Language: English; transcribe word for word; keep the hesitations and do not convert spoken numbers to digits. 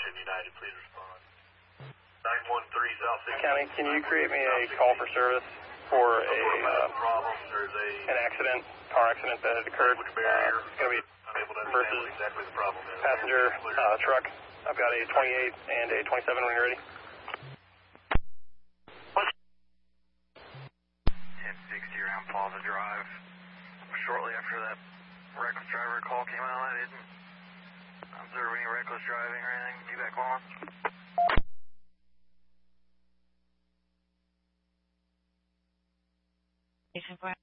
Washington United, please respond. nine one three South six. County, can you create me a call for service for a uh, problem? There's a an accident, car accident that had occurred? language barrier. Uh, it's going to be Unable to understand versus what exactly the problem is. passenger uh, truck. I've got a twenty-eight and a twenty-seven when you're ready. ten sixty around Plaza Drive. Shortly after that reckless driver call came out, I didn't observe any reckless driving or anything. You back on? Station four.